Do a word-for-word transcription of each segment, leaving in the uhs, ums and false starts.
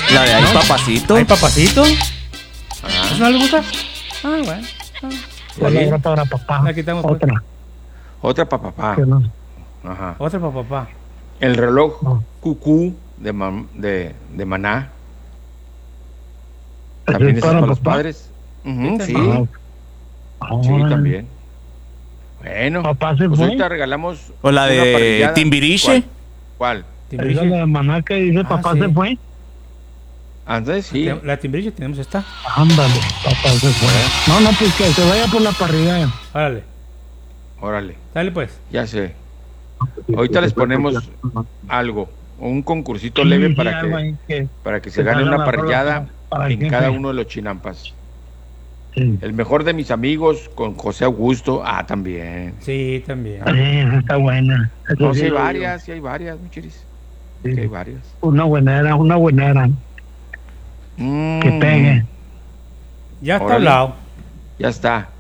La de ahí, ¿no? Papacito. ¿Ay, papacito? Ah. ¿Eso no le gusta? Ah, bueno. Ah. ¿Cuál otra para papá? Aquí estamos. Otra. Otra para papá. Que no. Ajá. Otra para papá. El reloj No. cucú de, mam- de, de Maná. ¿Ese También es es para para los papá? padres. Ujú, Este sí, Ah, sí, órale. también. Bueno, Papá se pues fue. ahorita regalamos. O la una de parrillada. Timbiriche. ¿Cuál? Esa Timbiriche. es la de Maná que dice Ah, papá sí. se fue. Antes sí. La Timbiriche tenemos esta. Ándale, papá se fue. No, no, pues que se vaya por la parrilla. Órale. Órale, Dale pues. ya sé. Ahorita les ponemos algo, un concursito leve para que, que para que se que gane salga una mejor parrillada para el en jefe. cada uno de los chinampas. Sí. El mejor de mis amigos con José Augusto. Ah, también. Sí, también. Sí, esa está buena. Esa No, sí sí hay lo varias, sí hay varias, mi chiris. digo. Sí hay Sí. varias. Una buenera, una buenera. Mm, Que pegue. Ya está Órale. hablado. Ya está.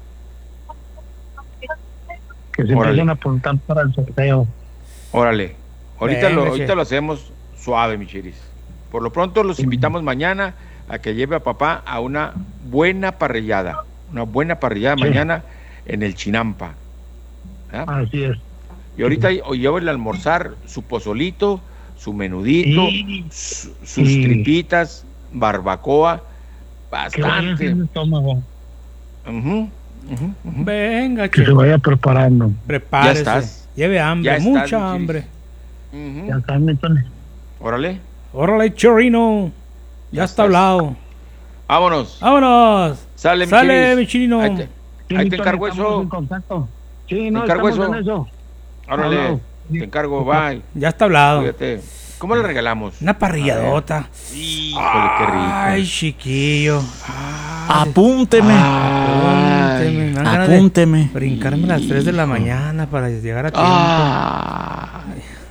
Que se Órale. empiecen a apuntar para el sorteo. Órale. Ahorita, Venga, lo, che. ahorita lo hacemos suave, mi chiris. Por lo pronto los invitamos mañana a que lleve a papá a una buena parrillada. Una buena parrillada Sí. mañana en el Chinampa. ¿Ah? Así es. Y ahorita o llévele a almorzar su pozolito, su menudito, Y su- sus Sí. tripitas, barbacoa, que vaya bastante. sin estómago. Ujú, ujú, ujú. Venga, Que che. se vaya preparando. Prepárese. Ya estás. Lleve hambre, Ya estás, mucha mi chiris. hambre. Ujú. Ya está, mi Tony. Órale, Órale, chorino. Ya, Ya está estás. hablado. vámonos. Vámonos. Sale, mi Sale, chiris. mi chino. Ahí te, Sí, ahí mi te Tony, encargo estamos eso. en contacto. Sí, no, encargo estamos eso. en eso. Órale, Hablado. te encargo, bye. Ya está hablado. Cuídate. ¿Cómo le regalamos? Una parrilladota. Híjole, qué rico. Ay, chiquillo. Apúnteme. Apúnteme. Me dan ganas de Apúnteme. brincarme a las tres de la mañana para llegar a tiempo. Ah.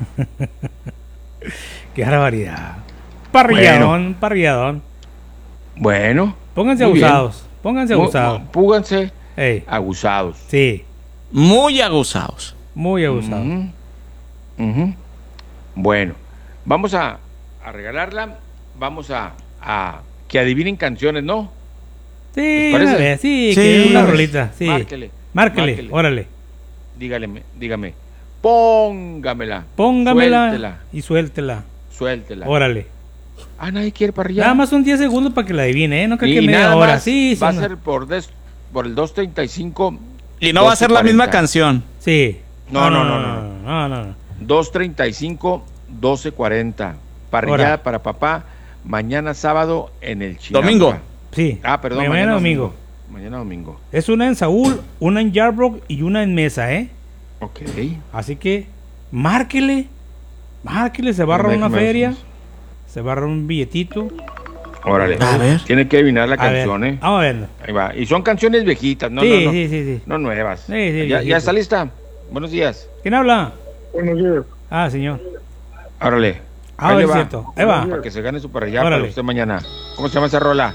Qué barbaridad. Parrilladón, parrilladón. Bueno. Pónganse muy bien. abusados. Pónganse Mu- abusados. mu- Púganse Ey, abusados. sí, Muy aguzados. muy abusados. Ujú, ujú. Bueno, vamos a, a regalarla. Vamos a, a que adivinen canciones, ¿no? Sí, ¿Les parece? una vez, sí, Sí. que una rolita. Sí. Márquele. Márquele, márquele. órale. Dígale, dígame. Póngamela. Póngamela Suéltela. y suéltela. Suéltela. Órale. Ah, nadie quiere parrilla. Nada más son diez segundos para que la adivine, ¿eh? No creo Y que media nada hora. más Sí, va a son- ser por, des- por el dos treinta y cinco. Y no va a ser la misma doce cuarenta. canción. Sí. No, no, no, no. no, no, no. dos treinta y cinco, doce cuarenta. Parrillada Ahora. para papá. Mañana sábado en el Chinampa. Domingo. Sí. Ah, perdón. Mañana domingo. Mañana domingo. Es una en Saúl, una en Yarbrough y una en Mesa, ¿eh? Ok. Así que márquele. Márquele, se va a ahorrar una Déjame ver. feria. Se va a ahorrar un billetito. Órale. A ver. Tiene que adivinar la A ver, canción, ¿eh? vamos a verlo. Ahí va. Y son canciones viejitas, no, sí, no, no. sí, sí, sí. No nuevas. Sí, sí, ¿Ya, viejito. ¿Ya está lista? Buenos días. ¿Quién habla? Buenos días. Ah, señor. Órale. Ah, Ahí le es va. cierto. Ahí va. Para que se gane su parrillada Órale. para usted mañana. ¿Cómo se llama esa rola?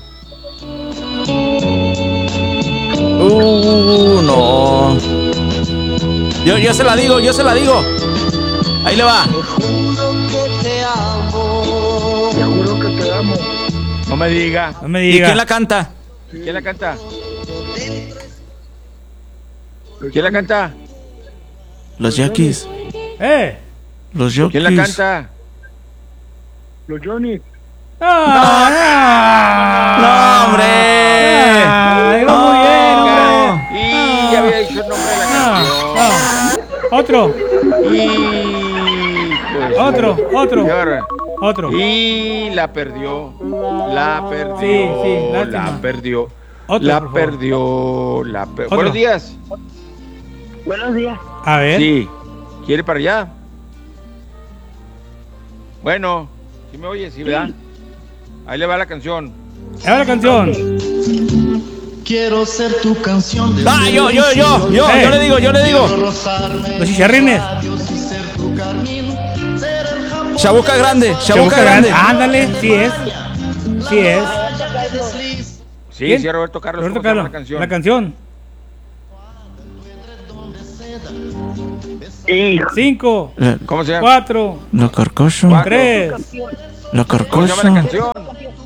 Uh, no. Yo, yo se la digo, yo se la digo. Ahí le va. Seguro que te amo. No me diga. No me ¿Y diga. quién la canta? ¿Quién la canta? ¿Quién la canta? Los Yaquis. ¡Eh! Los Yaquis. ¿Quién la canta? Los Johnny. ¡Ah! No, hombre. ¡Ah! Iba muy bien, hombre. Y ya había dicho el nombre de la Ah, canción. ah. Otro, Híjole. otro, otro, Señor. otro. Y la perdió. La perdió. Sí, sí, lástima. la perdió. Otro, la por favor. perdió. La per- Otro. Buenos días. Buenos días. A ver. Sí. ¿Quiere para allá? Bueno, ¿sí me oye? Sí, ¿verdad? Ahí le va la canción. Ahí va la canción. Quiero ser tu canción de Ah, yo, yo, yo, yo, Eh. yo le digo, yo le digo. Los chicharrines. Chabuca grande, Chabuca chabuca grande. Ándale, sí es. Sí es. Sí, ¿Quién? sí, Roberto Carlos. Roberto ¿Cómo se llama Carlos. la canción? La canción. Sí. Cinco, La, ¿Cómo se llama? cuatro, la carcosa. Cuatro. tres, La ¿Cómo se llama la carcosa. canción?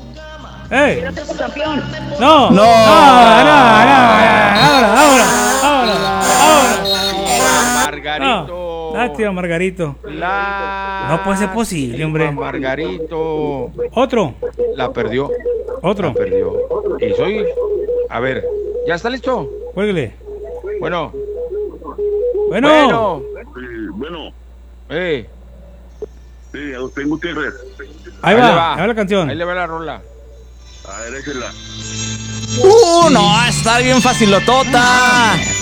¡Ey! No, no, no, no, ahora, ahora, ahora, ahora. Margarito. No, lástima, Margarito. La... No puede ser posible, hombre. Margarito. Otro, La perdió. otro. La perdió. Y soy... A ver, ¿ya está listo? Cuélguele. Bueno. Bueno. Bueno. Sí, bueno, Eh, sí, Agustín Gutiérrez. Ahí le va, ahí va la canción. Ahí le va la rola. A ver, échela. Uh, no, está bien facilotota.